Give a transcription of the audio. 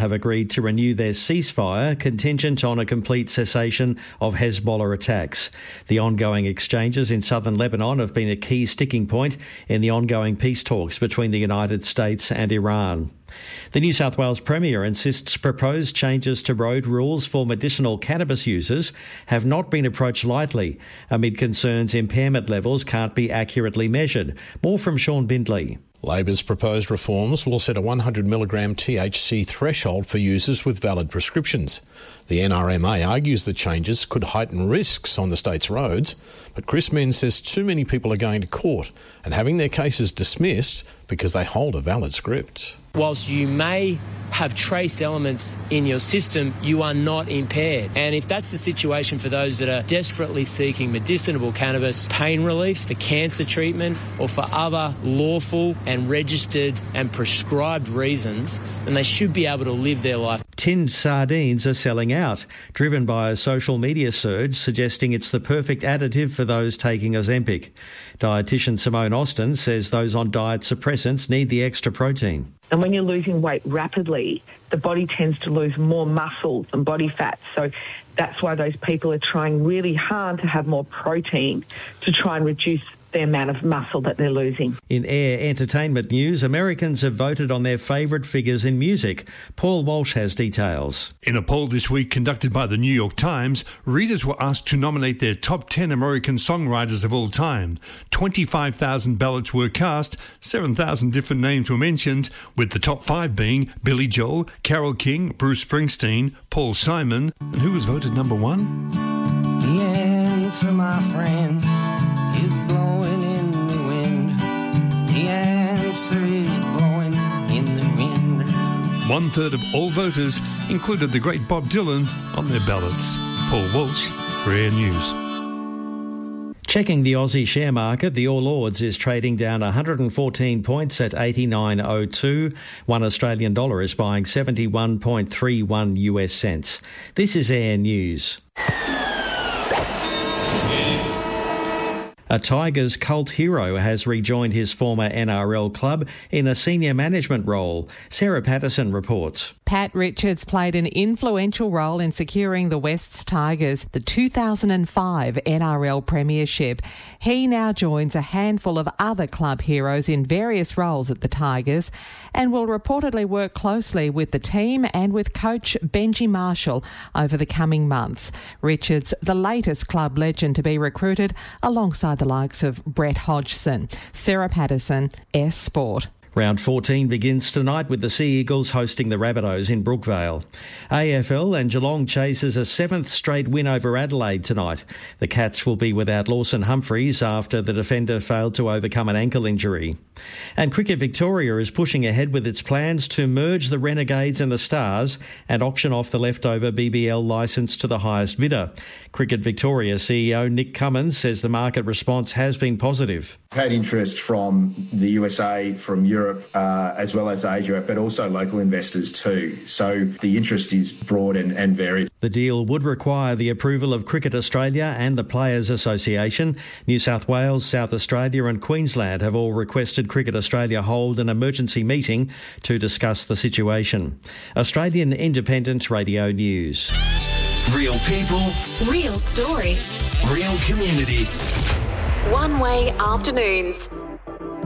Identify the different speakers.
Speaker 1: have agreed to renew their ceasefire contingent on a complete cessation of Hezbollah attacks. The ongoing exchanges in southern Lebanon have been a key sticking point in the ongoing peace talks between the United States and Iran. The New South Wales Premier insists proposed changes to road rules for medicinal cannabis users have not been approached lightly amid concerns impairment levels can't be accurately measured. More from Sean Bindley.
Speaker 2: Labor's proposed reforms will set a 100mg THC threshold for users with valid prescriptions. The NRMA argues the changes could heighten risks on the state's roads, but Chris Menz says too many people are going to court and having their cases dismissed because they hold a valid script.
Speaker 3: Whilst you may have trace elements in your system, you are not impaired. And if that's the situation for those that are desperately seeking medicinal cannabis, pain relief, for cancer treatment, or for other lawful and registered and prescribed reasons, then they should be able to live their life.
Speaker 1: Tinned sardines are selling out, driven by a social media surge suggesting it's the perfect additive for those taking Ozempic. Dietitian Simone Austin says those on diet suppressants need the extra protein.
Speaker 4: And when you're losing weight rapidly, the body tends to lose more muscle than body fat. So that's why those people are trying really hard to have more protein to try and reduce the amount of muscle that they're losing.
Speaker 1: In air entertainment news, Americans have voted on their favourite figures in music. Paul Walsh has details.
Speaker 5: In a poll this week conducted by the New York Times, readers were asked to nominate their top 10 American songwriters of all time. 25,000 ballots were cast, 7,000 different names were mentioned, with the top 5 being Billy Joel, Carole King, Bruce Springsteen, Paul Simon. And who was voted number 1?
Speaker 6: The answer, my friend, is blowing in the wind. The answer is blowing in the wind.
Speaker 5: 1/3 of all voters included the great Bob Dylan on their ballots. Paul Walsh, for Air News.
Speaker 1: Checking the Aussie share market, the All Ords is trading down 114 points at 89.02. $1 Australian dollar is buying 71.31 US cents. This is Air News. A Tigers cult hero has rejoined his former NRL club in a senior management role. Sarah Patterson reports.
Speaker 7: Pat Richards played an influential role in securing the West's Tigers the 2005 NRL Premiership. He now joins a handful of other club heroes in various roles at the Tigers and will reportedly work closely with the team and with coach Benji Marshall over the coming months. Richards, the latest club legend to be recruited alongside the likes of Brett Hodgson. Sarah Patterson, S Sport.
Speaker 1: Round 14 begins tonight with the Sea Eagles hosting the Rabbitohs in Brookvale. AFL and Geelong chases a 7th straight win over Adelaide tonight. The Cats will be without Lawson Humphries after the defender failed to overcome an ankle injury. And Cricket Victoria is pushing ahead with its plans to merge the Renegades and the Stars and auction off the leftover BBL licence to the highest bidder. Cricket Victoria CEO Nick Cummins says the market response has been positive.
Speaker 8: Had interest from the USA, from Europe, as well as Asia, but also local investors too. So the interest is broad and varied.
Speaker 1: The deal would require the approval of Cricket Australia and the Players Association. New South Wales, South Australia and Queensland have all requested Cricket Australia hold an emergency meeting to discuss the situation. Australian Independent Radio News.
Speaker 9: Real people.
Speaker 10: Real stories.
Speaker 9: Real community.
Speaker 10: One Way Afternoons.